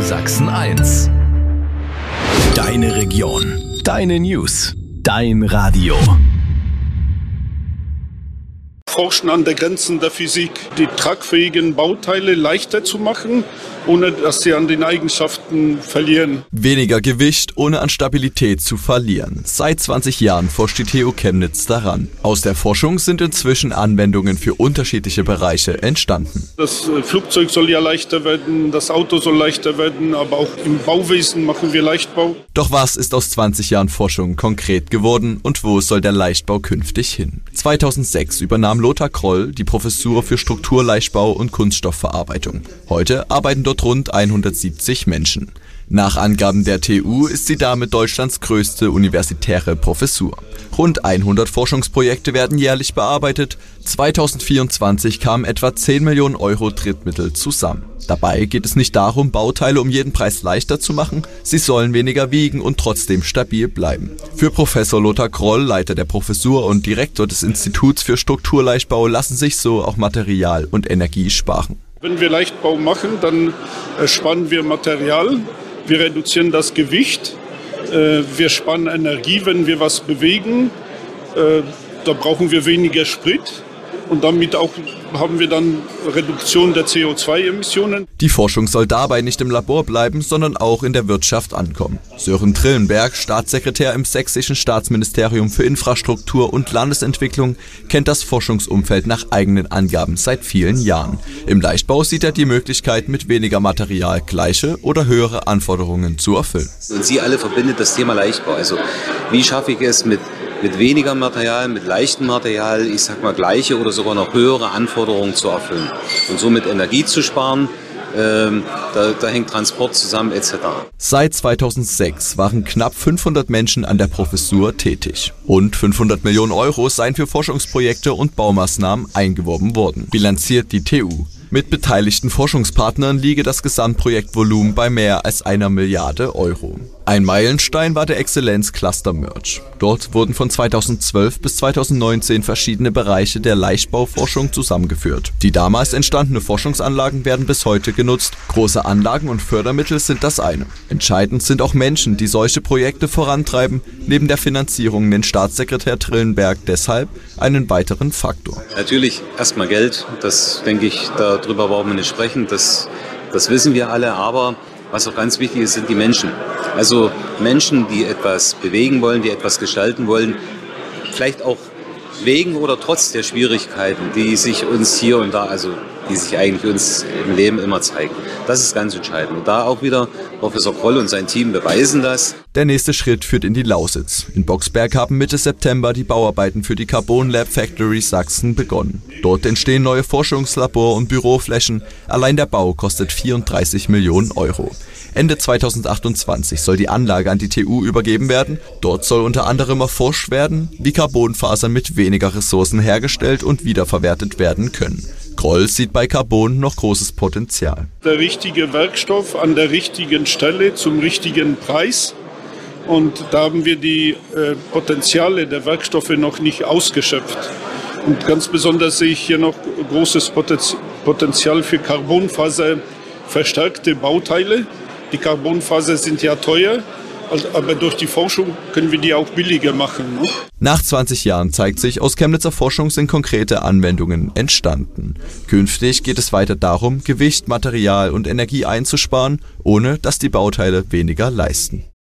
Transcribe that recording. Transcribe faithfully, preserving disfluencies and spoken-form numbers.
Sachsen eins. Deine Region, deine News, dein Radio. Forschen an der Grenzen der Physik, die tragfähigen Bauteile leichter zu machen, ohne dass sie an den Eigenschaften verlieren. Weniger Gewicht, ohne an Stabilität zu verlieren. Seit zwanzig Jahren forscht die T U Chemnitz daran. Aus der Forschung sind inzwischen Anwendungen für unterschiedliche Bereiche entstanden. Das Flugzeug soll ja leichter werden, das Auto soll leichter werden, aber auch im Bauwesen machen wir Leichtbau. Doch was ist aus zwanzig Jahren Forschung konkret geworden und wo soll der Leichtbau künftig hin? zweitausendsechs übernahm Lothar Kroll die Professur für Strukturleichtbau und Kunststoffverarbeitung. Heute arbeiten dort rund hundertsiebzig Menschen. Nach Angaben der T U ist sie damit Deutschlands größte universitäre Professur. Rund hundert Forschungsprojekte werden jährlich bearbeitet. zweitausendvierundzwanzig kamen etwa zehn Millionen Euro Drittmittel zusammen. Dabei geht es nicht darum, Bauteile um jeden Preis leichter zu machen, sie sollen weniger wiegen und trotzdem stabil bleiben. Für Professor Lothar Kroll, Leiter der Professur und Direktor des Instituts für Strukturleichtbau, lassen sich so auch Material und Energie sparen. Wenn wir Leichtbau machen, dann sparen wir Material, wir reduzieren das Gewicht, wir sparen Energie, wenn wir was bewegen, da brauchen wir weniger Sprit. Und damit auch haben wir dann Reduktion der C O zwei Emissionen. Die Forschung soll dabei nicht im Labor bleiben, sondern auch in der Wirtschaft ankommen. Sören Trillenberg, Staatssekretär im sächsischen Staatsministerium für Infrastruktur und Landesentwicklung, kennt das Forschungsumfeld nach eigenen Angaben seit vielen Jahren. Im Leichtbau sieht er die Möglichkeit, mit weniger Material gleiche oder höhere Anforderungen zu erfüllen. Und Sie alle verbindet das Thema Leichtbau. Also wie schaffe ich es mit mit weniger Material, mit leichtem Material, ich sag mal gleiche oder sogar noch höhere Anforderungen zu erfüllen und somit Energie zu sparen. Ähm, da, da hängt Transport zusammen et cetera. Seit zweitausendsechs waren knapp fünfhundert Menschen an der Professur tätig. Rund fünfhundert Millionen Euro seien für Forschungsprojekte und Baumaßnahmen eingeworben worden, bilanziert die T U. Mit beteiligten Forschungspartnern liege das Gesamtprojektvolumen bei mehr als einer Milliarde Euro. Ein Meilenstein war der Exzellenz-Cluster Merch. Dort wurden von zweitausendzwölf bis zweitausendneunzehn verschiedene Bereiche der Leichtbauforschung zusammengeführt. Die damals entstandenen Forschungsanlagen werden bis heute genutzt. Große Anlagen und Fördermittel sind das eine. Entscheidend sind auch Menschen, die solche Projekte vorantreiben. Neben der Finanzierung nennt Staatssekretär Trillenberg deshalb einen weiteren Faktor. Natürlich erstmal Geld, das denke ich, darüber brauchen wir nicht sprechen, das, das wissen wir alle, aber was auch ganz wichtig ist, sind die Menschen. Also Menschen, die etwas bewegen wollen, die etwas gestalten wollen, vielleicht auch wegen oder trotz der Schwierigkeiten, die sich uns hier und da, also die sich eigentlich uns im Leben immer zeigen. Das ist ganz entscheidend. Und da auch wieder Professor Kroll und sein Team beweisen das. Der nächste Schritt führt in die Lausitz. In Boxberg haben Mitte September die Bauarbeiten für die Carbon Lab Factory Sachsen begonnen. Dort entstehen neue Forschungslabor- und Büroflächen. Allein der Bau kostet vierunddreißig Millionen Euro. Ende zweitausendachtundzwanzig soll die Anlage an die T U übergeben werden. Dort soll unter anderem erforscht werden, wie Carbonfasern mit weniger Ressourcen hergestellt und wiederverwertet werden können. Kroll sieht bei Carbon noch großes Potenzial. Der richtige Werkstoff an der richtigen Stelle zum richtigen Preis. Und da haben wir die äh, Potenziale der Werkstoffe noch nicht ausgeschöpft. Und ganz besonders sehe ich hier noch großes Potenzial für Carbonfaser verstärkte Bauteile. Die Carbonfaser sind ja teuer, aber durch die Forschung können wir die auch billiger machen. Ne? Nach zwanzig Jahren zeigt sich, aus Chemnitzer Forschung sind konkrete Anwendungen entstanden. Künftig geht es weiter darum, Gewicht, Material und Energie einzusparen, ohne dass die Bauteile weniger leisten.